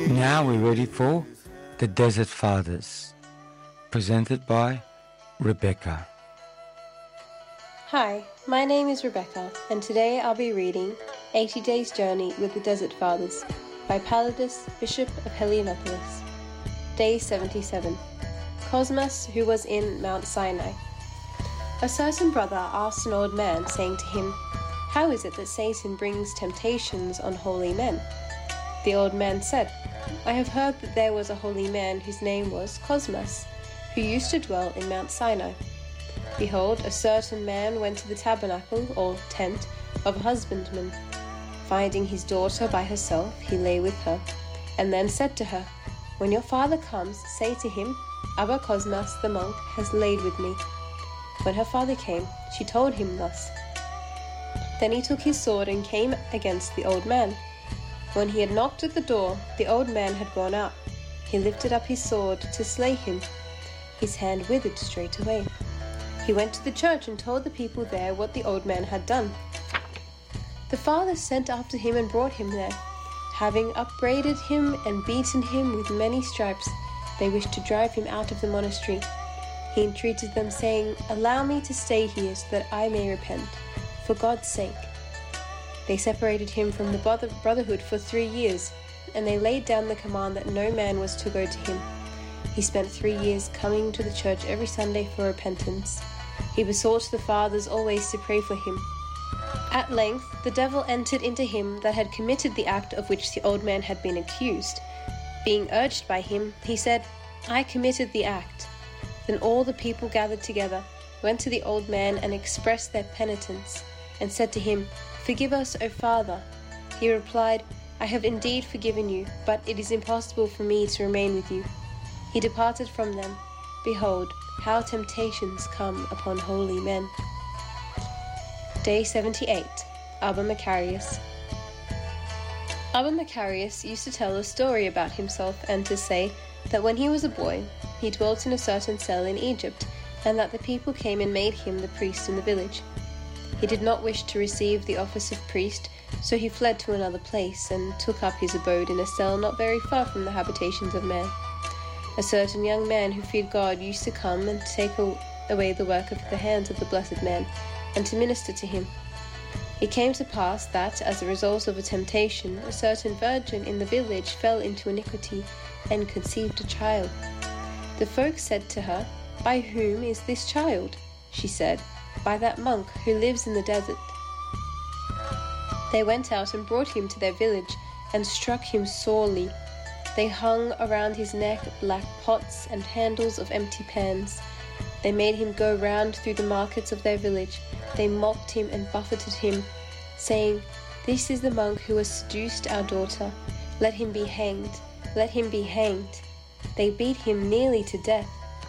Now we're ready for The Desert Fathers, presented by Rebecca. Hi, my name is Rebecca, and today I'll be reading 80 Days Journey with the Desert Fathers by Palladius, Bishop of Heliopolis. Day 77. Cosmas, who was in Mount Sinai. A certain brother asked an old man, saying to him, "How is it that Satan brings temptations on holy men?" The old man said, "I have heard that there was a holy man whose name was Cosmas, who used to dwell in Mount Sinai. Behold, a certain man went to the tabernacle, or tent, of a husbandman. Finding his daughter by herself, he lay with her, and then said to her, 'When your father comes, say to him, Abba Cosmas the monk has laid with me.' When her father came, she told him thus. Then he took his sword and came against the old man. When he had knocked at the door, the old man had gone out. He lifted up his sword to slay him. His hand withered straight away. He went to the church and told the people there what the old man had done. The fathers sent after him and brought him there. Having upbraided him and beaten him with many stripes, they wished to drive him out of the monastery. He entreated them, saying, 'Allow me to stay here so that I may repent, for God's sake.' They separated him from the brotherhood for 3 years, and they laid down the command that no man was to go to him. He spent 3 years coming to the church every Sunday for repentance. He besought the fathers always to pray for him. At length, the devil entered into him that had committed the act of which the old man had been accused. Being urged by him, he said, 'I committed the act.' Then all the people gathered together, went to the old man and expressed their penitence, and said to him, 'Forgive us, O Father.' He replied, 'I have indeed forgiven you, but it is impossible for me to remain with you.' He departed from them. Behold, how temptations come upon holy men. Day 78. Abba Macarius. Abba Macarius used to tell a story about himself and to say that when he was a boy, he dwelt in a certain cell in Egypt, and that the people came and made him the priest in the village. He did not wish to receive the office of priest, so he fled to another place and took up his abode in a cell not very far from the habitations of men. A certain young man who feared God used to come and take away the work of the hands of the blessed man, and to minister to him. It came to pass that, as a result of a temptation, a certain virgin in the village fell into iniquity and conceived a child. The folk said to her, "By whom is this child?" She said, "By that monk who lives in the desert." They went out and brought him to their village and struck him sorely. They hung around his neck black pots and handles of empty pans. They made him go round through the markets of their village. They mocked him and buffeted him, saying, "This is the monk who has seduced our daughter. Let him be hanged. Let him be hanged." They beat him nearly to death.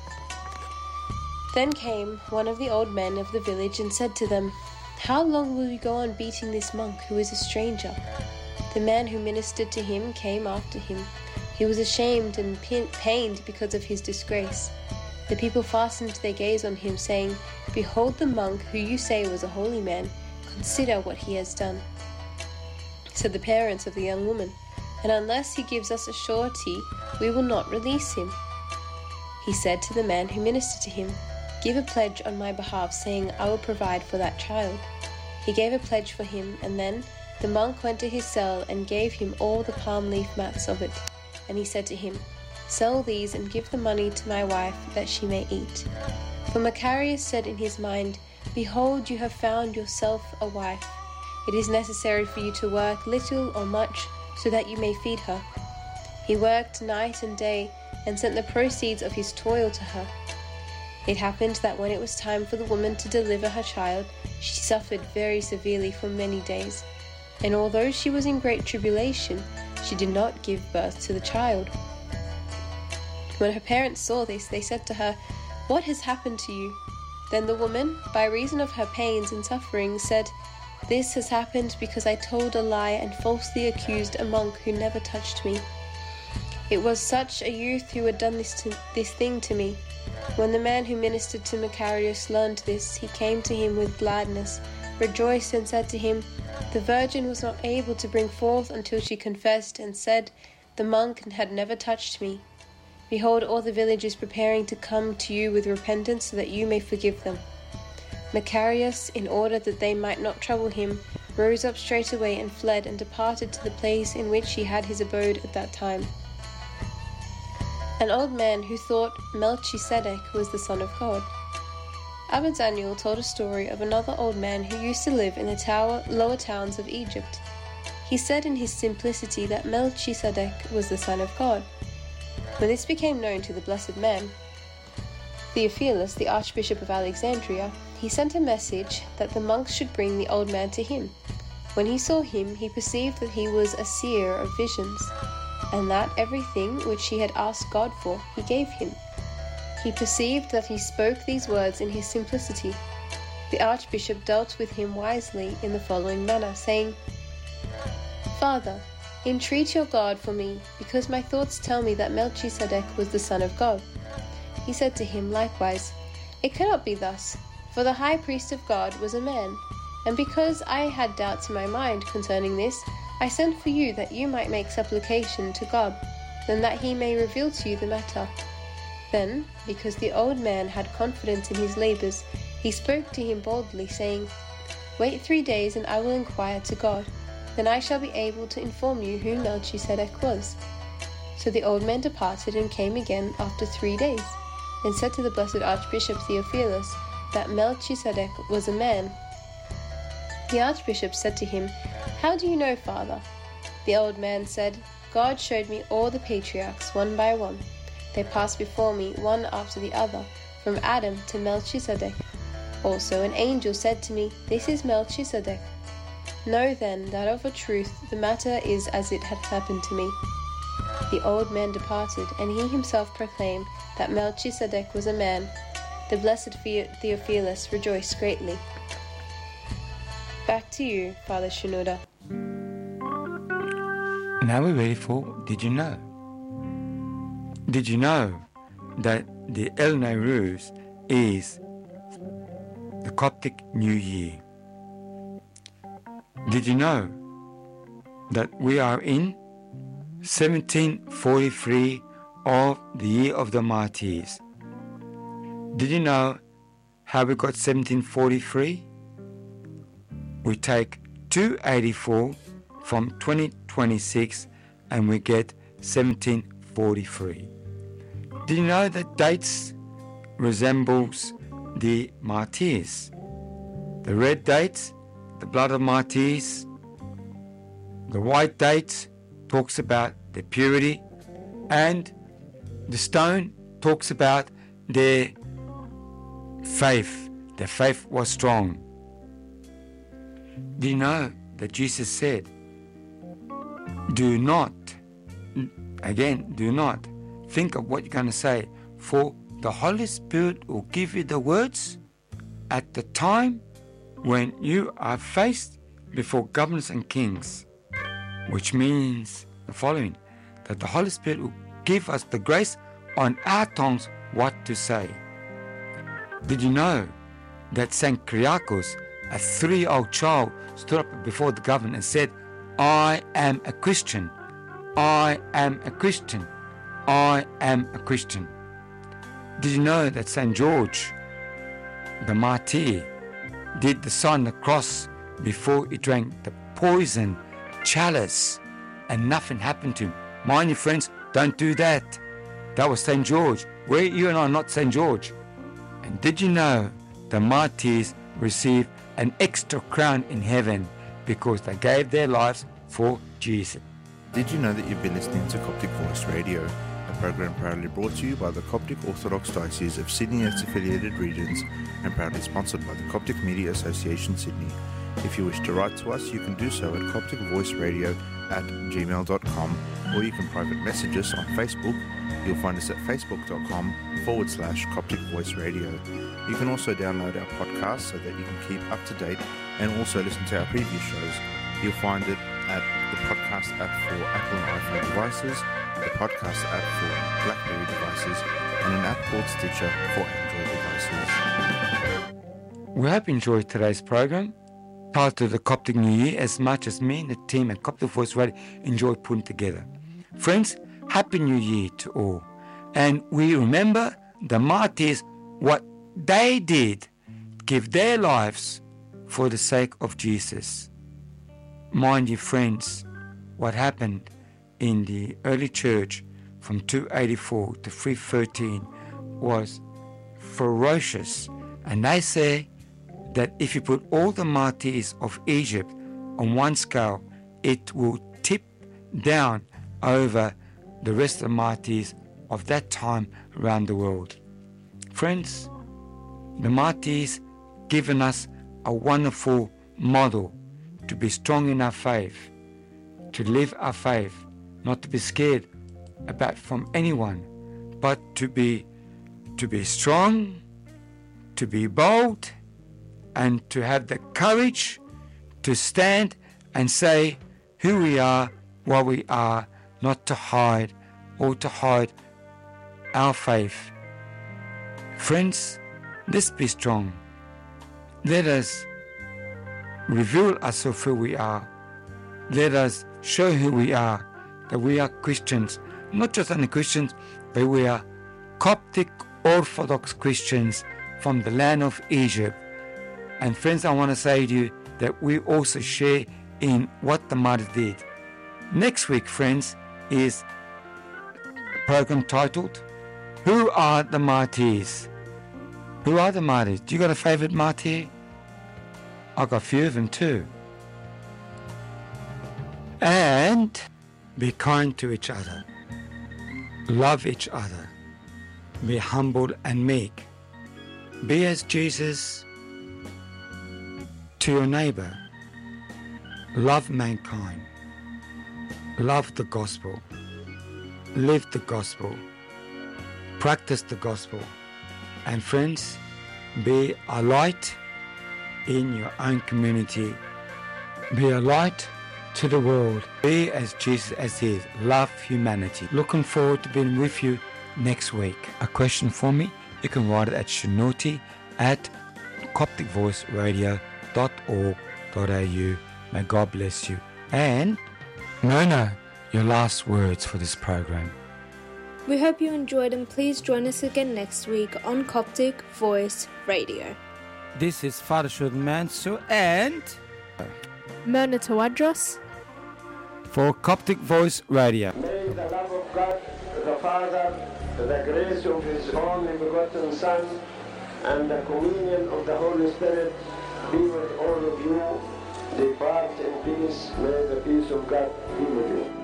Then came one of the old men of the village and said to them, "How long will you go on beating this monk who is a stranger?" The man who ministered to him came after him. He was ashamed and pained because of his disgrace. The people fastened their gaze on him, saying, "Behold the monk who you say was a holy man. Consider what he has done." Said the parents of the young woman, "And unless he gives us a surety, we will not release him." He said to the man who ministered to him, "Give a pledge on my behalf, saying, 'I will provide for that child.'" He gave a pledge for him, and then the monk went to his cell and gave him all the palm leaf mats of it. And he said to him, "Sell these and give the money to my wife that she may eat." For Macarius said in his mind, "Behold, you have found yourself a wife. It is necessary for you to work little or much so that you may feed her." He worked night and day and sent the proceeds of his toil to her. It happened that when it was time for the woman to deliver her child, she suffered very severely for many days. And although she was in great tribulation, she did not give birth to the child. When her parents saw this, they said to her, "What has happened to you?" Then the woman, by reason of her pains and suffering, said, "This has happened because I told a lie and falsely accused a monk who never touched me. It was such a youth who had done this thing to me. When the man who ministered to Macarius learned this, he came to him with gladness, rejoiced, and said to him, 'The virgin was not able to bring forth until she confessed and said, the monk had never touched me. Behold, all the village is preparing to come to you with repentance so that you may forgive them." Macarius, in order that they might not trouble him, rose up straightway and fled and departed to the place in which he had his abode at that time. An old man who thought Melchizedek was the Son of God. Abba Daniel told a story of another old man who used to live in the lower towns of Egypt. He said in his simplicity that Melchizedek was the Son of God. When this became known to the blessed man, Theophilus, the Archbishop of Alexandria, he sent a message that the monks should bring the old man to him. When he saw him, he perceived that he was a seer of visions, and that everything which he had asked God for, he gave him. He perceived that he spoke these words in his simplicity. The Archbishop dealt with him wisely in the following manner, saying, "Father, entreat your God for me, because my thoughts tell me that Melchizedek was the Son of God." He said to him likewise, "It cannot be thus, for the high priest of God was a man, and because I had doubts in my mind concerning this, I sent for you that you might make supplication to God, and that he may reveal to you the matter." Then, because the old man had confidence in his labours, he spoke to him boldly, saying, "Wait 3 days, and I will inquire to God. Then I shall be able to inform you who Melchizedek was." So the old man departed and came again after 3 days, and said to the blessed Archbishop Theophilus that Melchizedek was a man. The Archbishop said to him, "How do you know, Father?" The old man said, "God showed me all the patriarchs one by one. They passed before me one after the other, from Adam to Melchizedek. Also an angel said to me, 'This is Melchizedek.' Know then that of a truth the matter is as it had happened to me." The old man departed, and he himself proclaimed that Melchizedek was a man. The blessed Theophilus rejoiced greatly. Back to you, Father Shenouda. Now we're ready for Did You Know? Did you know that the El Nowruz is the Coptic New Year? Did you know that we are in 1743 of the Year of the Martyrs? Did you know how we got 1743? We take 284 from 2026 and we get 1743. Did you know that dates resembles the martyrs? The red dates, the blood of martyrs. The white dates talks about their purity, and the stone talks about their faith. Their faith was strong. Do you know that Jesus said, do not think of what you're going to say, for the Holy Spirit will give you the words at the time when you are faced before governors and kings, which means the following, that the Holy Spirit will give us the grace on our tongues what to say. Did you know that St. Kyriakos, a 3-year-old child, stood up before the governor and said, "I am a Christian. I am a Christian. I am a Christian." Did you know that St. George, the martyr, did the sign of the cross before he drank the poison chalice and nothing happened to him? Mind you, friends, don't do that. That was St. George. We're you and I, not St. George. And did you know the martyrs receive an extra crown in heaven because they gave their lives for Jesus? Did you know that you've been listening to Coptic Voice Radio, a program proudly brought to you by the Coptic Orthodox Diocese of Sydney and its affiliated regions, and proudly sponsored by the Coptic Media Association Sydney. If you wish to write to us, you can do so at copticvoiceradio@gmail.com, or you can private message us on Facebook. You'll find us at facebook.com/Coptic Voice Radio. You can also download our podcast so that you can keep up to date and also listen to our previous shows. You'll find it at the podcast app for Apple and iPhone devices, the podcast app for BlackBerry devices, and an app called Stitcher for Android devices. We hope you enjoyed today's program, part of the Coptic New Year, as much as me and the team at Coptic Voice Radio enjoy putting together. Friends, Happy New Year to all. And we remember the martyrs, what they did, give their lives for the sake of Jesus. Mind you, friends, what happened in the early church from 284 to 313 was ferocious. And they say that if you put all the martyrs of Egypt on one scale, it will tip down over the rest of the martyrs of that time around the world. Friends, the martyrs given us a wonderful model to be strong in our faith, to live our faith, not to be scared from anyone, but to be strong, to be bold, and to have the courage to stand and say who we are, what we are, not to hide our faith. Friends, let's be strong. Let us reveal ourselves who we are. Let us show who we are, that we are Christians, not just only Christians, but we are Coptic Orthodox Christians from the land of Egypt. And friends, I want to say to you that we also share in what the martyrs did. Next week, friends, is a program titled, Who Are the Martyrs? Who are the martyrs? Do you got a favorite martyr? I got a few of them too. And be kind to each other. Love each other. Be humble and meek. Be as Jesus to your neighbor. Love mankind. Love the gospel. Live the gospel. Practice the gospel. And friends, be a light in your own community. Be a light to the world. Be as Jesus as He is. Love humanity. Looking forward to being with you next week. A question for me? You can write it at shanoti@copticvoiceradio.org.au. May God bless you. And your last words for this program. We hope you enjoyed, and please join us again next week on Coptic Voice Radio. This is Father Shud Mansour and Myrna Tawadros for Coptic Voice Radio. May the love of God, the Father, the grace of His only begotten Son, and the communion of the Holy Spirit be with all of you. Depart in peace. May the peace of God be with you.